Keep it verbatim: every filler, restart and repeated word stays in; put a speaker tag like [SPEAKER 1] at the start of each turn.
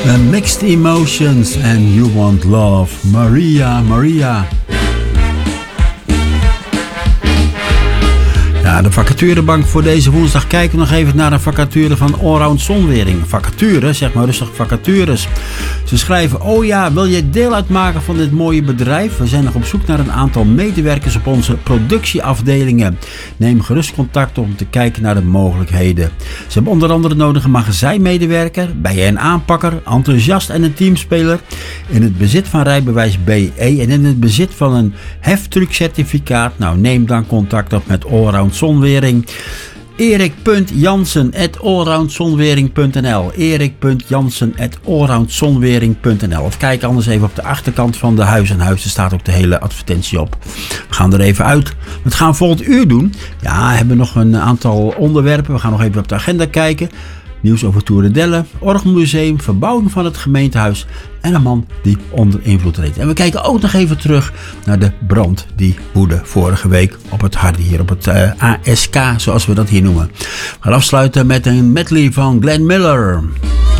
[SPEAKER 1] Uh, Mixed Emotions and You Want Love. Maria, Maria. Ja, de vacaturebank voor deze woensdag. Kijken we nog even naar een vacature van Allround Zonwering. Vacature, zeg maar rustig vacatures. Ze schrijven, oh ja, wil je deel uitmaken van dit mooie bedrijf? We zijn nog op zoek naar een aantal medewerkers op onze productieafdelingen. Neem gerust contact op om te kijken naar de mogelijkheden. Ze hebben onder andere nodig een magazijnmedewerker. Ben je een aanpakker, enthousiast en een teamspeler? In het bezit van rijbewijs B E en in het bezit van een heftruckcertificaat? Nou, neem dan contact op met Allround Zonwering. erik punt jansen at allroundzonwering punt n l erik punt jansen at allroundzonwering punt n l Of kijk anders even op de achterkant van de Huis en Huis. Er staat ook de hele advertentie op. We gaan er even uit. Wat gaan we volgend uur doen? Ja, we hebben nog een aantal onderwerpen. We gaan nog even op de agenda kijken. Nieuws over Toerendelle, Orgelmuseum, verbouwing van het gemeentehuis en een man die onder invloed reed. En we kijken ook nog even terug naar de brand die woedde vorige week op het Hardy, hier op het uh, A S K, zoals we dat hier noemen. We gaan afsluiten met een medley van Glenn Miller.